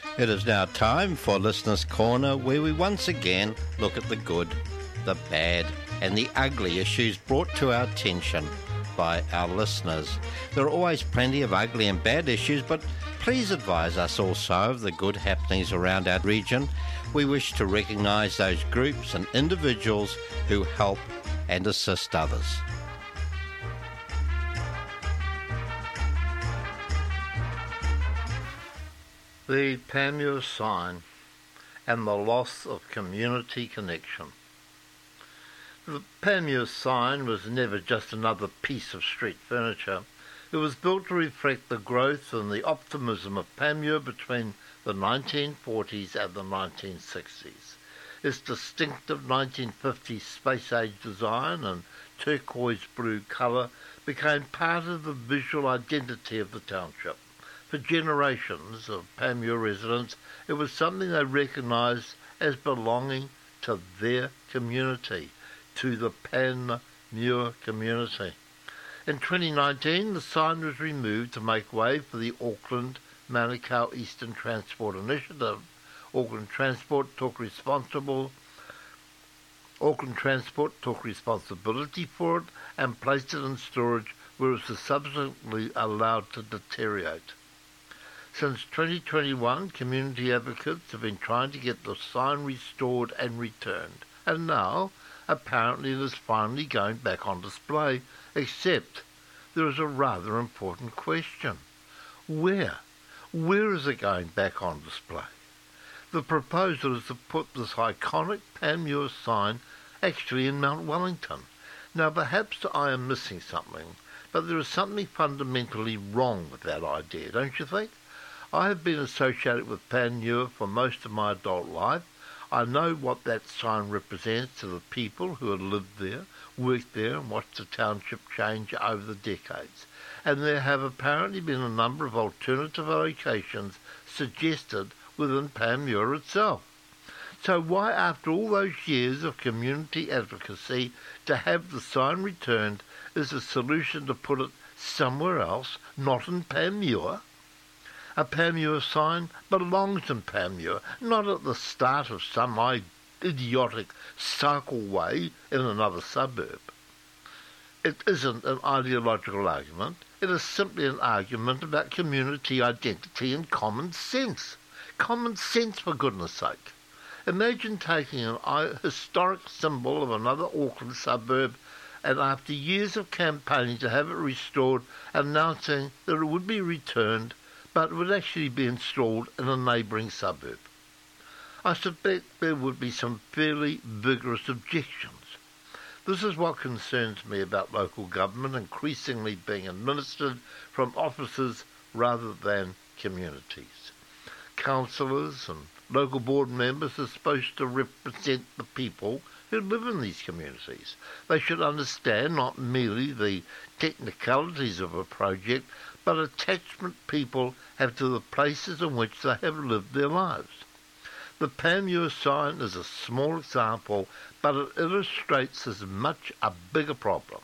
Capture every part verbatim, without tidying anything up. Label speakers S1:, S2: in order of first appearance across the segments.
S1: It is now time for Listener's Corner, where we once again look at the good, the bad and the ugly issues brought to our attention by our listeners. There are always plenty of ugly and bad issues, but please advise us also of the good happenings around our region. We wish to recognise those groups and individuals who help and assist others. The Panmure sign and the loss of community connection. The Panmure sign was never just another piece of street furniture. It was built to reflect the growth and the optimism of Panmure between the nineteen forties and the nineteen sixties. Its distinctive nineteen fifties space-age design and turquoise blue colour became part of the visual identity of the township. For generations of Panmure residents, it was something they recognised as belonging to their community, to the Panmure community. In twenty nineteen, the sign was removed to make way for the Auckland Manukau Eastern Transport Initiative. Auckland Transport took responsible Auckland Transport took responsibility for it and placed it in storage, where it was subsequently allowed to deteriorate. Since twenty twenty-one, community advocates have been trying to get the sign restored and returned, and now, apparently, it is finally going back on display, except there is a rather important question. Where? Where is it going back on display? The proposal is to put this iconic Panmure sign actually in Mount Wellington. Now, perhaps I am missing something, but there is something fundamentally wrong with that idea, don't you think? I have been associated with Panmure for most of my adult life. I know what that sign represents to the people who have lived there, worked there and watched the township change over the decades. And there have apparently been a number of alternative locations suggested within Panmure itself. So why, after all those years of community advocacy, to have the sign returned is the solution to put it somewhere else, not in Panmure? A Panmure sign belongs in Panmure, not at the start of some idiotic cycleway in another suburb. It isn't an ideological argument. It is simply an argument about community identity and common sense. Common sense, for goodness sake. Imagine taking an historic symbol of another Auckland suburb and after years of campaigning to have it restored, announcing that it would be returned, but it would actually be installed in a neighbouring suburb. I suspect there would be some fairly vigorous objections. This is what concerns me about local government increasingly being administered from offices rather than communities. Councillors and local board members are supposed to represent the people who live in these communities. They should understand not merely the technicalities of a project, but attachment people have to the places in which they have lived their lives. The Panmure sign is a small example, but it illustrates as much a bigger problem.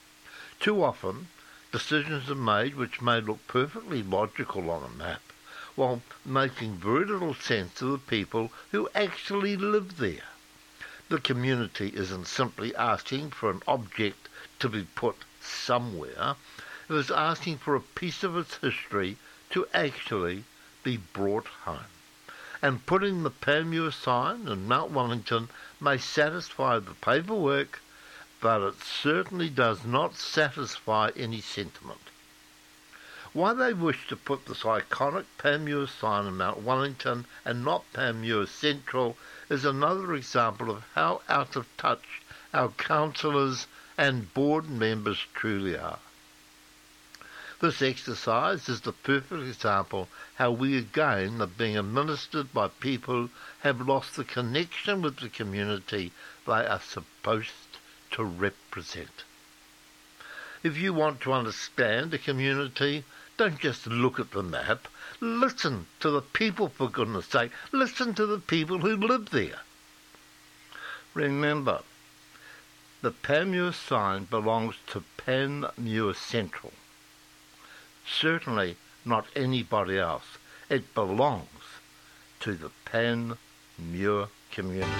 S1: Too often, decisions are made which may look perfectly logical on a map, while making very little sense to the people who actually live there. The community isn't simply asking for an object to be put somewhere. It is asking for a piece of its history to actually be brought home. And putting the Panmure sign in Mount Wellington may satisfy the paperwork, but it certainly does not satisfy any sentiment. Why they wish to put this iconic Panmure sign in Mount Wellington and not Panmure Central is another example of how out of touch our councillors and board members truly are. This exercise is the perfect example how we again are being administered by people who have lost the connection with the community they are supposed to represent. If you want to understand a community, don't just look at the map. Listen to the people, for goodness sake. Listen to the people who live there. Remember, the Panmure sign belongs to Panmure Central. Certainly not anybody else. It belongs to the Panmure community.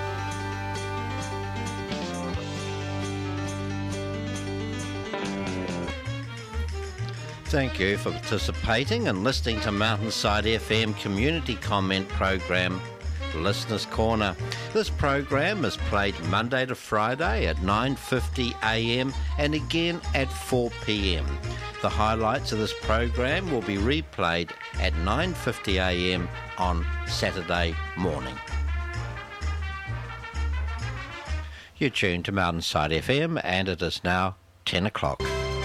S2: Thank you for participating and listening to Mountainside F M community comment program, Listeners Corner. This program is played Monday to Friday at nine fifty a m and again at four p m. The highlights of this program will be replayed at nine fifty a m on Saturday morning. You're tuned to Mountainside F M and it is now ten o'clock.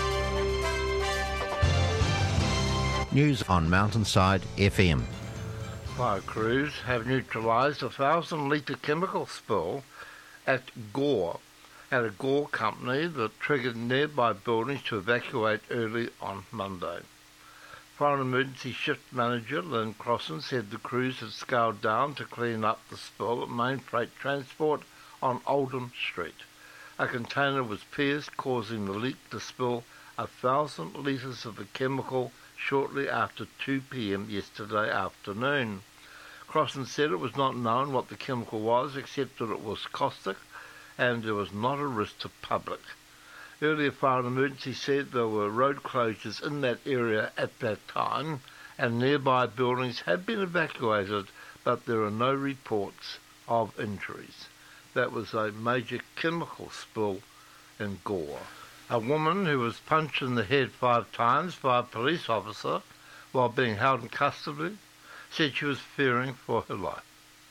S2: News on Mountainside F M.
S1: Fire crews have neutralised a thousand litre chemical spill at Gore, at a Gore company that triggered nearby buildings to evacuate early on Monday. Fire and Emergency Shift Manager Lynn Crossan said the crews had scaled down to clean up the spill at Main Freight Transport on Oldham Street. A container was pierced, causing the leak to spill a thousand litres of the chemical shortly after two p m yesterday afternoon. Crossan said it was not known what the chemical was, except that it was caustic and there was not a risk to public. Earlier, Fire and Emergency said there were road closures in that area at that time and nearby buildings had been evacuated, but there are no reports of injuries. That was a major chemical spill in Gore. A woman who was punched in the head five times by a police officer while being held in custody said she was fearing for her life.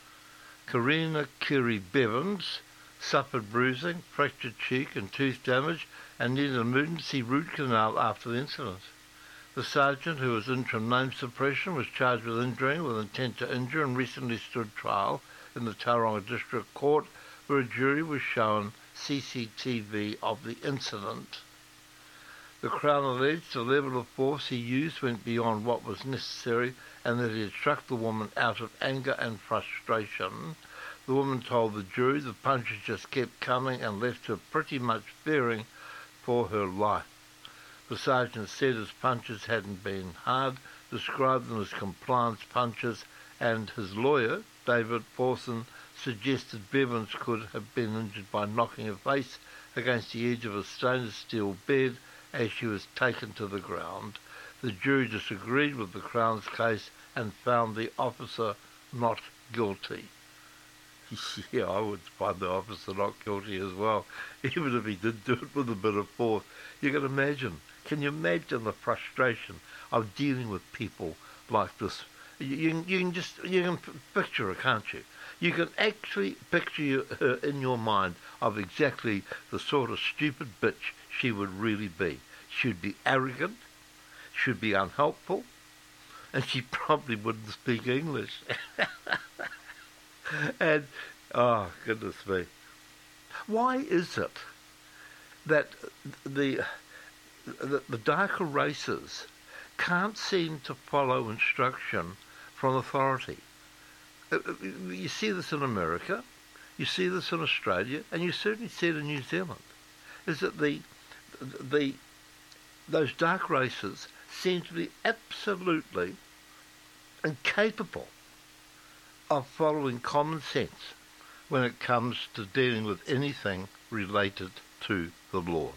S1: Karina Kiri Bevans suffered bruising, fractured cheek and tooth damage and needed an emergency root canal after the incident. The sergeant, who was interim name suppression, was charged with injuring with intent to injure and recently stood trial in the Tauranga District Court, where a jury was shown C C T V of the incident. The Crown alleged the level of force he used went beyond what was necessary and that he had struck the woman out of anger and frustration. The woman told the jury the punches just kept coming and left her pretty much fearing for her life. The sergeant said his punches hadn't been hard, described them as compliance punches, and his lawyer, David Pawson, suggested Bevans could have been injured by knocking her face against the edge of a stainless steel bed as she was taken to the ground. The jury disagreed with the Crown's case and found the officer not guilty. Yeah, I would find the officer not guilty as well, even if he did do it with a bit of force. You can imagine, can you imagine the frustration of dealing with people like this? You, you, can, you can just, you can picture it, can't you? You can actually picture her in your mind of exactly the sort of stupid bitch she would really be. She'd be arrogant, she'd be unhelpful, and she probably wouldn't speak English. And, oh, goodness me. Why is it that the, the, the darker races can't seem to follow instruction from authority? You see this in America, you see this in Australia, and you certainly see it in New Zealand. Is that the the those dark races seem to be absolutely incapable of following common sense when it comes to dealing with anything related to the law.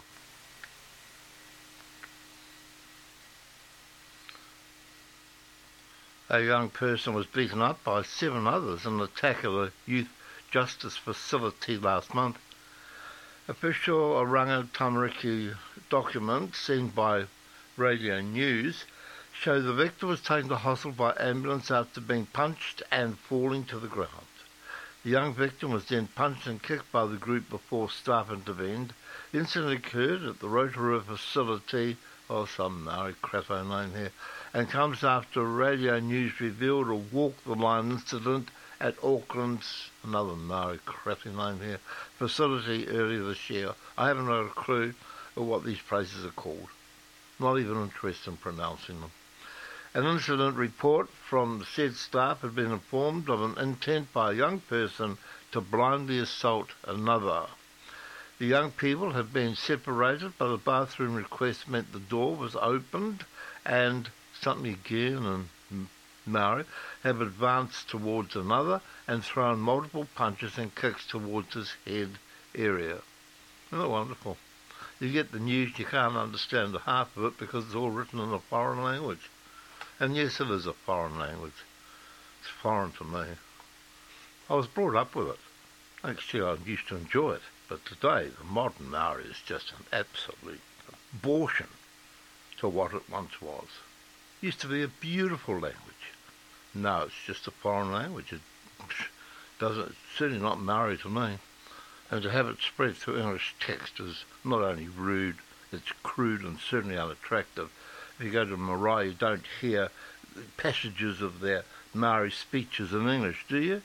S1: A young person was beaten up by seven others in an attack at a youth justice facility last month. Official Oranga Tamariki documents seen by Radio News show the victim was taken to hospital by ambulance after being punched and falling to the ground. The young victim was then punched and kicked by the group before staff intervened. The incident occurred at the Rotorua facility, oh, some Maori crapo name here, and comes after Radio News revealed a walk-the-line incident at Auckland's, another Maori crappy name here, facility earlier this year. I haven't got a clue of what these places are called. Not even interested in pronouncing them. An incident report from the said staff had been informed of an intent by a young person to blindly assault another. The young people had been separated, but a bathroom request meant the door was opened and something again in Maori have advanced towards another and thrown multiple punches and kicks towards his head area. Isn't that wonderful? You get the news, you can't understand the half of it because it's all written in a foreign language. And yes, it is a foreign language. It's foreign to me. I was brought up with it. Actually, I used to enjoy it. But today, the modern Maori is just an absolute abortion to what it once was. It used to be a beautiful language. No, it's just a foreign language. It doesn't, it's certainly not Maori to me. And to have it spread through English text is not only rude, it's crude and certainly unattractive. If you go to Marae, you don't hear passages of their Maori speeches in English, do you?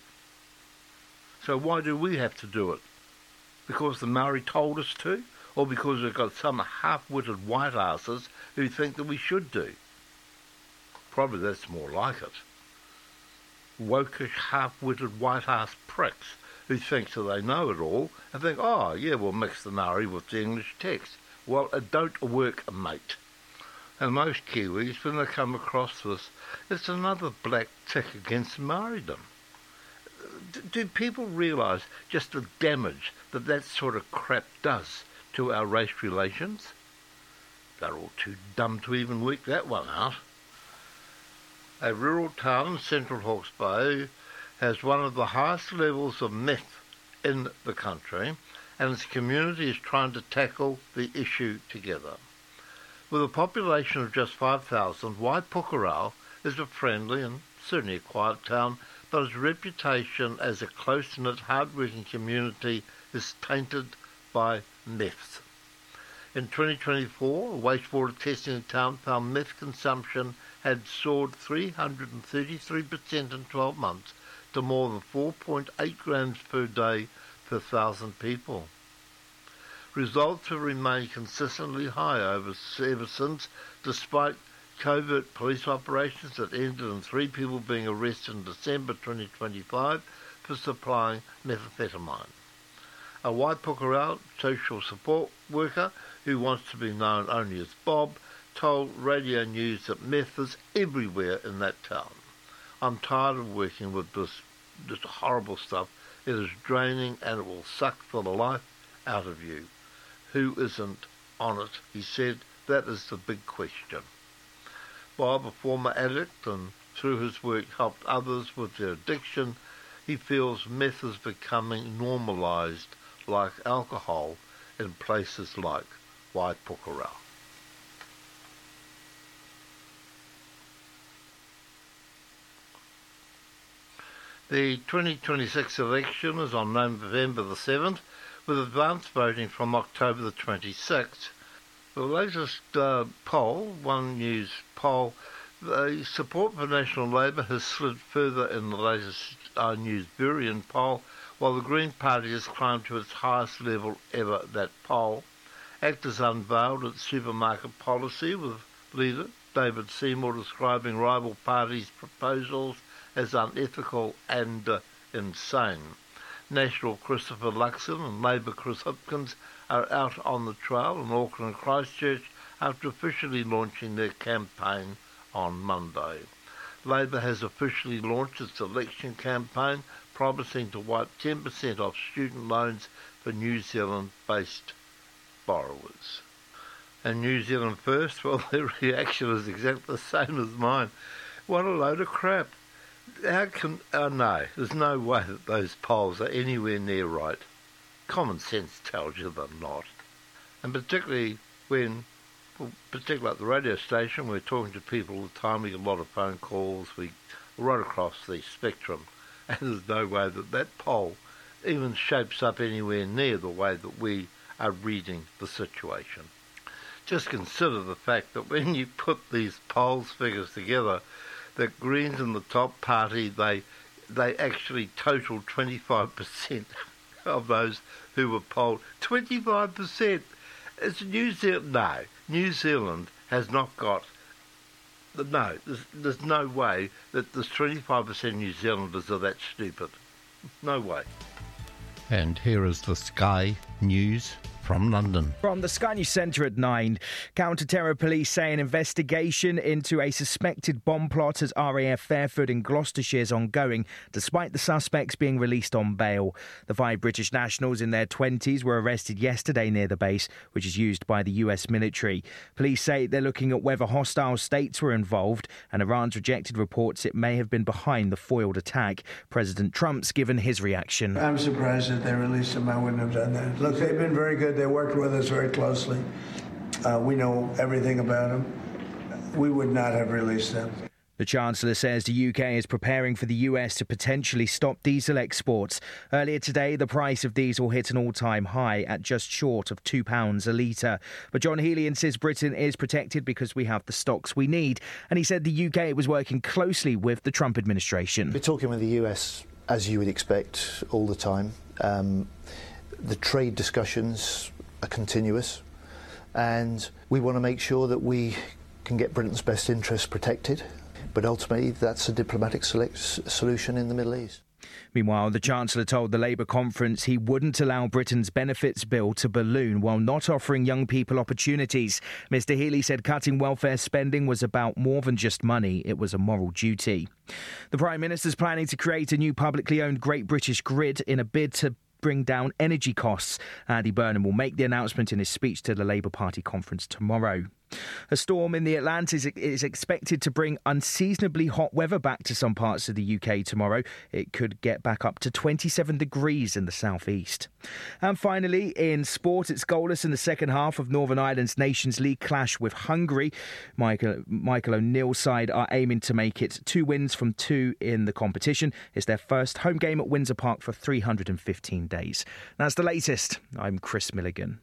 S1: So why do we have to do it? Because the Maori told us to? Or because we've got some half-witted white asses who think that we should do? Probably that's more like it. Wokish, half-witted white-ass pricks who think that they know it all and think, oh, yeah, we'll mix the Maori with the English text. Well, it don't work, mate. And most Kiwis, when they come across this, it's another black tick against Maoridom. Do people realise just the damage that that sort of crap does to our race relations? They're all too dumb to even work that one out. A rural town in central Hawke's Bay has one of the highest levels of meth in the country, and its community is trying to tackle the issue together. With a population of just five thousand, Waipukurau is a friendly and certainly a quiet town, but its reputation as a close-knit, hard-working community is tainted by meth. In twenty twenty-four, a wastewater testing in town found meth consumption had soared three hundred thirty-three percent in twelve months to more than four point eight grams per day per thousand people. Results have remained consistently high over, ever since, despite covert police operations that ended in three people being arrested in December twenty twenty-five for supplying methamphetamine. A Waipukurau social support worker, who wants to be known only as Bob, told Radio News that meth is everywhere in that town. I'm tired of working with this, this horrible stuff. It is draining and it will suck the life out of you. Who isn't on it? He said. That is the big question. Bob, a former addict, and through his work helped others with their addiction, he feels meth is becoming normalised like alcohol in places like Waipukurau. The twenty twenty-six election is on November the seventh, with advance voting from October the twenty-sixth. The latest uh, poll, One News poll, the support for National Labour has slid further in the latest uh, News Burien poll, while the Green Party has climbed to its highest level ever, that poll. Actors unveiled its supermarket policy, with leader David Seymour describing rival parties' proposals as unethical and uh, insane. National Christopher Luxon and Labour Chris Hipkins are out on the trail in Auckland and Christchurch after officially launching their campaign on Monday. Labour has officially launched its election campaign, promising to wipe ten percent off student loans for New Zealand-based borrowers. And New Zealand First, well, their reaction is exactly the same as mine. What a load of crap. How can... Oh, no, there's no way that those polls are anywhere near right. Common sense tells you they're not. And particularly when, well, particularly at the radio station, we're talking to people all the time, we get a lot of phone calls, we right across the spectrum, and there's no way that that poll even shapes up anywhere near the way that we are reading the situation. Just consider the fact that when you put these polls figures together, that Greens in the top party, they they actually totaled twenty-five percent of those who were polled. twenty-five percent! It's New Zealand. No, New Zealand has not got... No, there's, there's no way that there's twenty-five percent New Zealanders are that stupid. No way.
S2: And here is the Sky News from London.
S3: From the Sky News Centre at nine, counter-terror police say an investigation into a suspected bomb plot at R A F Fairford in Gloucestershire is ongoing, despite the suspects being released on bail. The five British nationals in their twenties were arrested yesterday near the base, which is used by the U S military. Police say they're looking at whether hostile states were involved, and Iran's rejected reports it may have been behind the foiled attack. President Trump's given his reaction.
S4: I'm surprised that they released him. I wouldn't have done that. Look, they've been very good. They worked with us very closely. Uh, we know everything about them. We would not have released them.
S3: The Chancellor says the U K is preparing for the U S to potentially stop diesel exports. Earlier today, the price of diesel hit an all-time high at just short of two pounds a litre. But John Healey insists Britain is protected because we have the stocks we need. And he said the U K was working closely with the Trump administration.
S5: We're talking with the U S, as you would expect, all the time. Um, the trade discussions are continuous, and we want to make sure that we can get Britain's best interests protected. But ultimately, that's a diplomatic select solution in the Middle East.
S3: Meanwhile, the Chancellor told the Labour conference he wouldn't allow Britain's benefits bill to balloon while not offering young people opportunities. Mr Healey said cutting welfare spending was about more than just money, it was a moral duty. The Prime Minister's planning to create a new publicly owned Great British Grid in a bid to bring down energy costs. Andy Burnham will make the announcement in his speech to the Labour Party conference tomorrow. A storm in the Atlantic is expected to bring unseasonably hot weather back to some parts of the U K tomorrow. It could get back up to twenty-seven degrees in the southeast. And finally, in sport, it's goalless in the second half of Northern Ireland's Nations League clash with Hungary. Michael, Michael O'Neill's side are aiming to make it two wins from two in the competition. It's their first home game at Windsor Park for three hundred fifteen days. That's the latest. I'm Chris Milligan.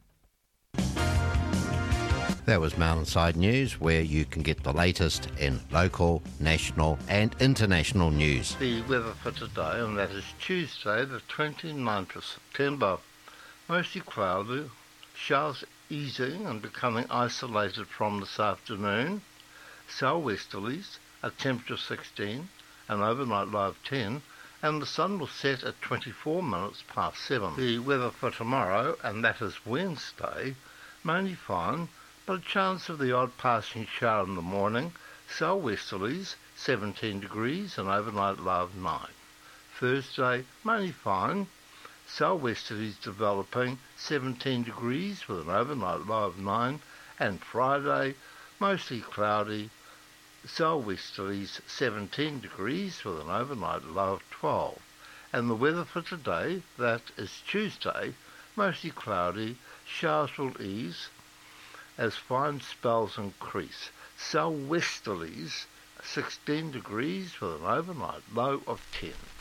S2: That was Mountainside News, where you can get the latest in local, national and international news.
S1: The weather for today, and that is Tuesday, the twenty-ninth of September. Mostly cloudy, showers easing and becoming isolated from this afternoon. Southwesterlies, a temperature of sixteen, an overnight low of ten, and the sun will set at twenty-four minutes past seven. The weather for tomorrow, and that is Wednesday, mainly fine, but a chance of the odd passing shower in the morning. Southwesterlies, seventeen degrees, and overnight low of nine. Thursday, mainly fine. Southwesterlies developing, seventeen degrees with an overnight low of nine. And Friday, mostly cloudy. Southwesterlies, seventeen degrees with an overnight low of twelve. And the weather for today, that is Tuesday, mostly cloudy. Showers will ease as fine spells increase. Southwesterlies, sixteen degrees with an overnight low of ten.